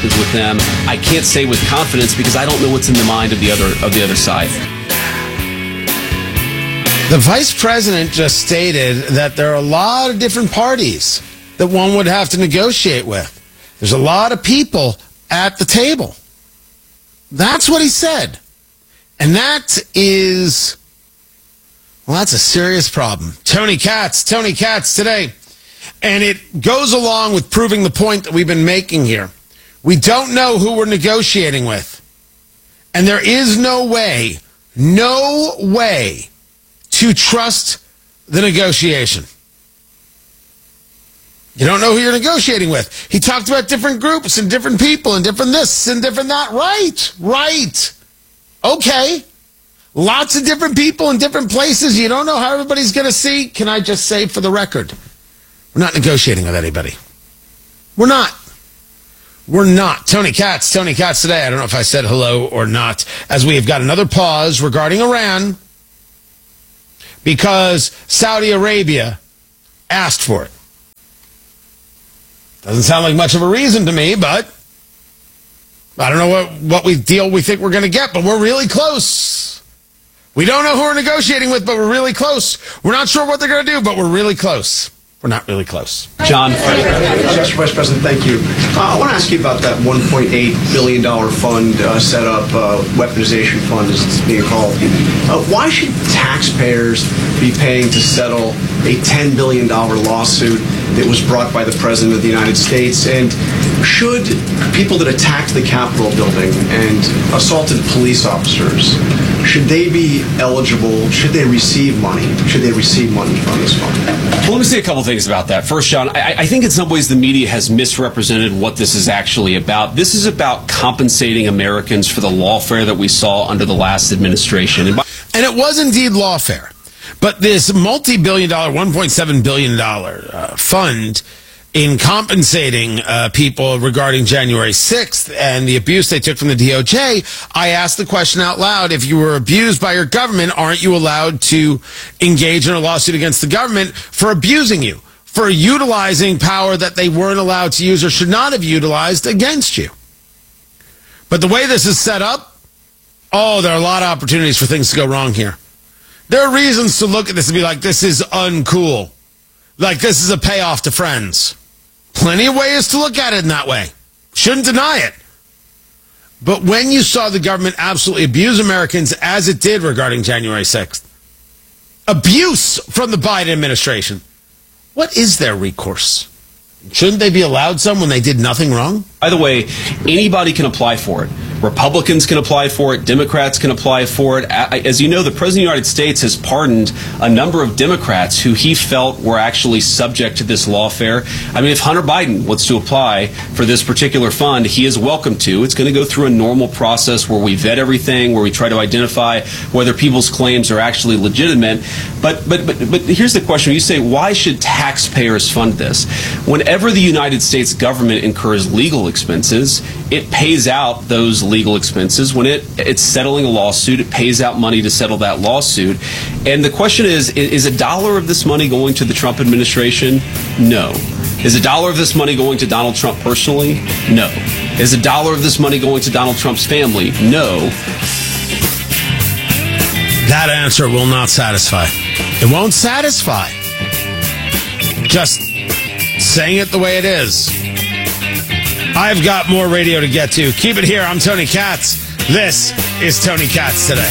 negotiations with them, I can't say with confidence because I don't know what's in the mind of the other side. The vice president just stated that there are a lot of different parties that one would have to negotiate with. There's a lot of people at the table. That's what he said. And that is, well, that's a serious problem. Tony Katz today. And it goes along with proving the point that we've been making here. We don't know who we're negotiating with. And there is no way to trust the negotiation. You don't know who you're negotiating with. He talked about different groups and different people and different this and different that. Right. Okay. Lots of different people in different places. You don't know how everybody's going to see. Can I just say for the record, we're not negotiating with anybody. We're not. Tony Katz today. I don't know if I said hello or not, as we have got another pause regarding Iran because Saudi Arabia asked for it. Doesn't sound like much of a reason to me, but I don't know what deal we think we're going to get, but we're really close. We don't know who we're negotiating with, but we're really close. We're not sure what they're going to do, but we're really close. We're not really close. John. Mr. Vice President, thank you. I want to ask you about that $1.8 billion fund set up, weaponization fund as it's being called. Why should taxpayers be paying to settle a $10 billion lawsuit that was brought by the President of the United States? And should people that attacked the Capitol building and assaulted police officers, should they be eligible? Should they receive money? Should they receive money from this fund? Well, let me say a couple things about that. First, John, I think in some ways the media has misrepresented what this is actually about. This is about compensating Americans for the lawfare that we saw under the last administration. And it was indeed lawfare. But this multi-billion-dollar, $1.7 billion fund in compensating people regarding January 6th and the abuse they took from the DOJ, I asked the question out loud, if you were abused by your government, aren't you allowed to engage in a lawsuit against the government for abusing you, for utilizing power that they weren't allowed to use or should not have utilized against you? But the way this is set up, there are a lot of opportunities for things to go wrong here. There are reasons to look at this and be like, this is uncool. Like, this is a payoff to friends. Plenty of ways to look at it in that way. Shouldn't deny it. But when you saw the government absolutely abuse Americans as it did regarding January 6th, abuse from the Biden administration, what is their recourse? Shouldn't they be allowed some when they did nothing wrong? By the way, anybody can apply for it. Republicans can apply for it. Democrats can apply for it. As you know, the President of the United States has pardoned a number of Democrats who he felt were actually subject to this lawfare. I mean, if Hunter Biden wants to apply for this particular fund, he is welcome to. It's going to go through a normal process where we vet everything, where we try to identify whether people's claims are actually legitimate. But here's the question. You say, why should taxpayers fund this? Whenever the United States government incurs legal expenses, it pays out those legal expenses. When it's settling a lawsuit, it pays out money to settle that lawsuit. And the question is $1 of this money going to the Trump administration? No. Is $1 of this money going to Donald Trump personally? No. Is $1 of this money going to Donald Trump's family? No. That answer will not satisfy. It won't satisfy. Just saying it the way it is. I've got more radio to get to. Keep it here. I'm Tony Katz. This is Tony Katz Today.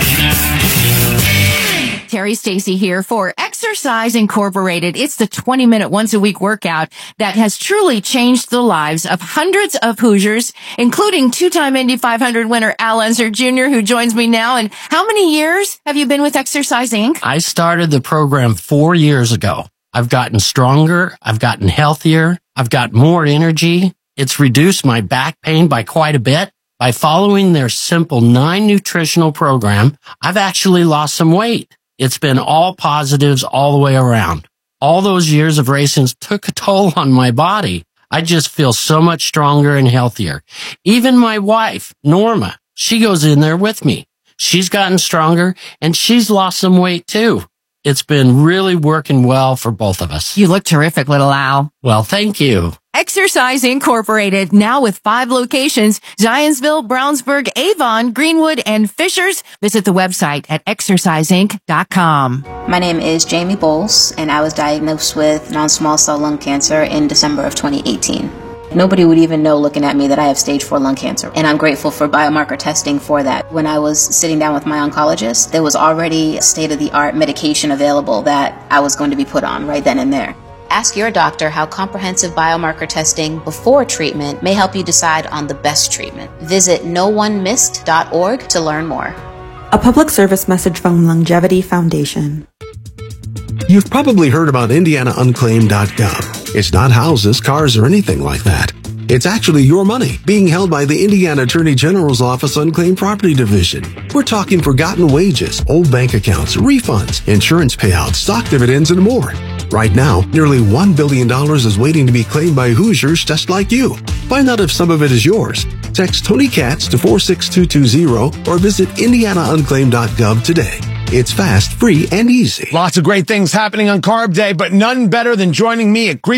Terry Stacy here for Exercise Incorporated. It's the 20-minute once-a-week workout that has truly changed the lives of hundreds of Hoosiers, including two-time Indy 500 winner Al Unser Jr., who joins me now. And how many years have you been with Exercise Inc.? I started the program 4 years ago. I've gotten stronger. I've gotten healthier. I've got more energy. It's reduced my back pain by quite a bit. By following their simple 9 nutritional program, I've actually lost some weight. It's been all positives all the way around. All those years of racing took a toll on my body. I just feel so much stronger and healthier. Even my wife, Norma, she goes in there with me. She's gotten stronger and she's lost some weight too. It's been really working well for both of us. You look terrific, little Al. Well, thank you. Exercise Incorporated, now with 5 locations, Zionsville, Brownsburg, Avon, Greenwood, and Fishers. Visit the website at exerciseinc.com. My name is Jamie Bowles, and I was diagnosed with non-small cell lung cancer in December of 2018. Nobody would even know looking at me that I have stage 4 lung cancer, and I'm grateful for biomarker testing for that. When I was sitting down with my oncologist, there was already state-of-the-art medication available that I was going to be put on right then and there. Ask your doctor how comprehensive biomarker testing before treatment may help you decide on the best treatment. Visit noonemissed.org to learn more. A public service message from Longevity Foundation. You've probably heard about IndianaUnclaimed.gov. It's not houses, cars, or anything like that. It's actually your money being held by the Indiana Attorney General's Office Unclaimed Property Division. We're talking forgotten wages, old bank accounts, refunds, insurance payouts, stock dividends, and more. Right now, nearly $1 billion is waiting to be claimed by Hoosiers just like you. Find out if some of it is yours. Text Tony Katz to 46220 or visit IndianaUnclaimed.gov today. It's fast, free, and easy. Lots of great things happening on Carb Day, but none better than joining me at Greek